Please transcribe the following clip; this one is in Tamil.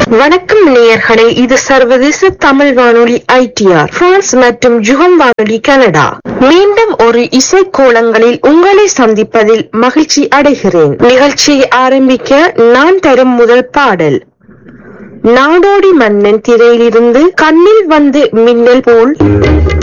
வணக்கம் நேயர்களே, இது சர்வதேச தமிழ் வானொலி ITR பிரான்ஸ் மற்றும் ஜுகம் வானொலி கனடா. மீண்டும் ஒரு இசைக்கோலங்களில் உங்களை சந்திப்பதில் மகிழ்ச்சி அடைகிறேன். நிகழ்ச்சியை ஆரம்பிக்க நான் தரும் முதல் பாடல் நாடோடி மன்னன் திரையிலிருந்து கண்ணில் வந்து மின்னல் போல்